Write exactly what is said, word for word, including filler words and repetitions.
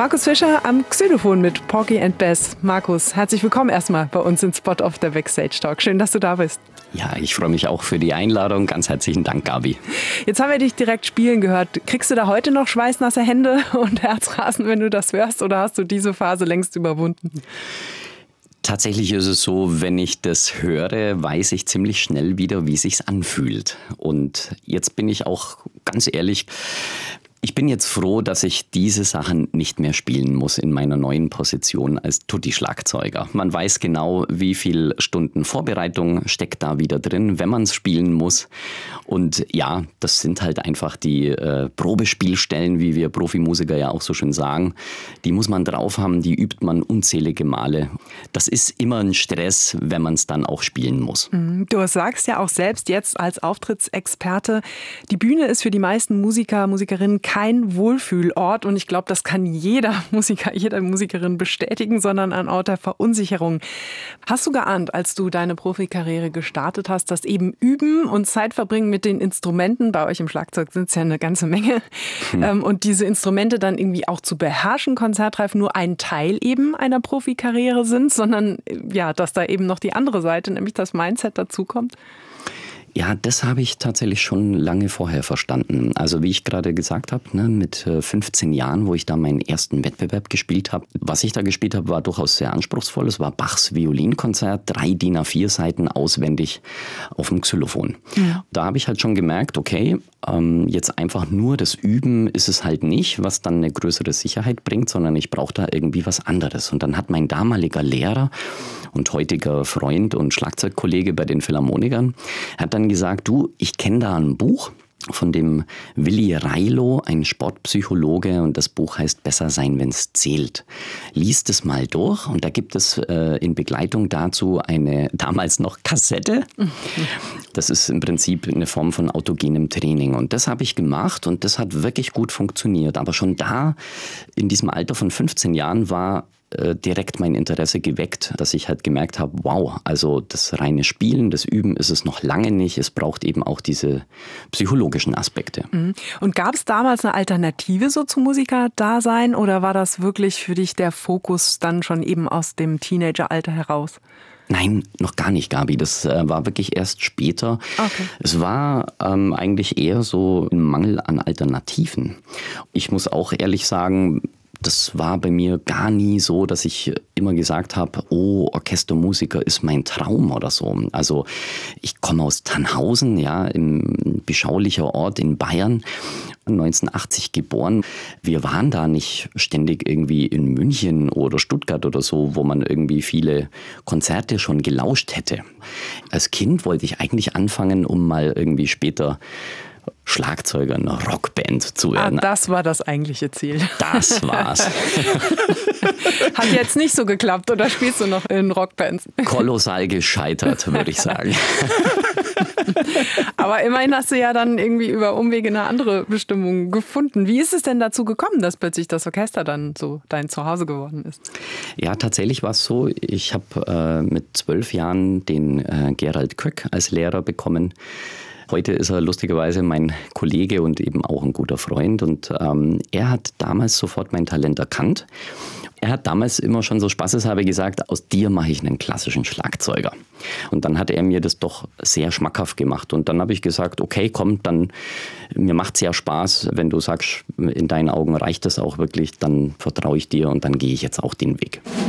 Markus Fischer am Xylophon mit Porgy and Bess. Markus, herzlich willkommen erstmal bei uns in Spot of the Backstage Talk. Schön, dass du da bist. Ja, ich freue mich auch für die Einladung. Ganz herzlichen Dank, Gabi. Jetzt haben wir dich direkt spielen gehört. Kriegst du da heute noch schweißnasse Hände und Herzrasen, wenn du das hörst, oder hast du diese Phase längst überwunden? Tatsächlich ist es so, wenn ich das höre, weiß ich ziemlich schnell wieder, wie es sich anfühlt. Und jetzt bin ich auch ganz ehrlich, ich bin jetzt froh, dass ich diese Sachen nicht mehr spielen muss in meiner neuen Position als Tutti-Schlagzeuger. Man weiß genau, wie viel Stunden Vorbereitung steckt da wieder drin, wenn man es spielen muss. Und ja, das sind halt einfach die äh, Probespielstellen, wie wir Profimusiker ja auch so schön sagen. Die muss man drauf haben, die übt man unzählige Male. Das ist immer ein Stress, wenn man es dann auch spielen muss. Du sagst ja auch selbst jetzt als Auftrittsexperte, die Bühne ist für die meisten Musiker, Musikerinnen kein Wohlfühlort, und ich glaube, das kann jeder Musiker, jede Musikerin bestätigen, sondern ein Ort der Verunsicherung. Hast du geahnt, als du deine Profikarriere gestartet hast, dass eben Üben und Zeit verbringen mit den Instrumenten, bei euch im Schlagzeug sind es ja eine ganze Menge, hm. und diese Instrumente dann irgendwie auch zu beherrschen, konzertreif, nur ein Teil eben einer Profikarriere sind, sondern ja, dass da eben noch die andere Seite, nämlich das Mindset dazukommt? Ja, das habe ich tatsächlich schon lange vorher verstanden. Also wie ich gerade gesagt habe, ne, mit fünfzehn Jahren, wo ich da meinen ersten Wettbewerb gespielt habe. Was ich da gespielt habe, war durchaus sehr anspruchsvoll. Es war Bachs Violinkonzert, drei D I N A vier Seiten auswendig auf dem Xylophon. Ja. Da habe ich halt schon gemerkt, okay, ähm, jetzt einfach nur das Üben ist es halt nicht, was dann eine größere Sicherheit bringt, sondern ich brauche da irgendwie was anderes. Und dann hat mein damaliger Lehrer und heutiger Freund und Schlagzeugkollege bei den Philharmonikern, hat dann gesagt, du, ich kenne da ein Buch von dem Willi Reilo, ein Sportpsychologe, und das Buch heißt Besser sein, wenn's zählt. Lies das mal durch, und da gibt es äh, in Begleitung dazu eine damals noch Kassette. Das ist im Prinzip eine Form von autogenem Training, und das habe ich gemacht und das hat wirklich gut funktioniert. Aber schon da, in diesem Alter von fünfzehn Jahren, war direkt mein Interesse geweckt, dass ich halt gemerkt habe, wow, also das reine Spielen, das Üben ist es noch lange nicht. Es braucht eben auch diese psychologischen Aspekte. Und gab es damals eine Alternative so zum Musikerdasein, oder war das wirklich für dich der Fokus dann schon eben aus dem Teenageralter heraus? Nein, noch gar nicht, Gabi. Das äh, war wirklich erst später. Okay. Es war ähm, eigentlich eher so ein Mangel an Alternativen. Ich muss auch ehrlich sagen, das war bei mir gar nie so, dass ich immer gesagt habe, oh, Orchestermusiker ist mein Traum oder so. Also ich komme aus Tannhausen, ja, ein beschaulicher Ort in Bayern, neunzehnhundertachtzig geboren. Wir waren da nicht ständig irgendwie in München oder Stuttgart oder so, wo man irgendwie viele Konzerte schon gelauscht hätte. Als Kind wollte ich eigentlich anfangen, um mal irgendwie später Schlagzeuger einer Rockband zu werden. Ah, das war das eigentliche Ziel. Das war's. Hat jetzt nicht so geklappt, oder spielst du noch in Rockbands? Kolossal gescheitert, würde ich sagen. Aber immerhin hast du ja dann irgendwie über Umwege eine andere Bestimmung gefunden. Wie ist es denn dazu gekommen, dass plötzlich das Orchester dann so dein Zuhause geworden ist? Ja, tatsächlich war es so, ich habe äh, mit zwölf Jahren den äh, Gerald Köck als Lehrer bekommen. Heute ist er lustigerweise mein Kollege und eben auch ein guter Freund. Und ähm, er hat damals sofort mein Talent erkannt. Er hat damals immer schon so spaßeshalber gesagt, aus dir mache ich einen klassischen Schlagzeuger. Und dann hat er mir das doch sehr schmackhaft gemacht. Und dann habe ich gesagt, okay, komm, dann, mir macht es ja Spaß, wenn du sagst, in deinen Augen reicht das auch wirklich, dann vertraue ich dir und dann gehe ich jetzt auch den Weg.